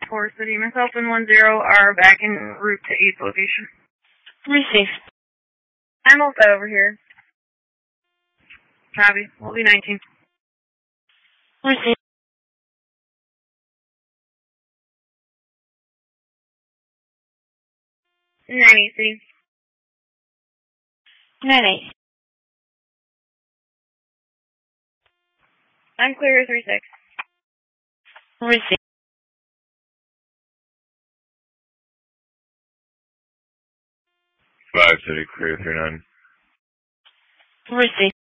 4 City. Myself and 10 are back en route to 8th location. Receive. I'm also over here. Copy. We'll be 19. Receive. City. 9-8. I'm clear 3-6. Receive. 5 City, clear 3-9. Receive.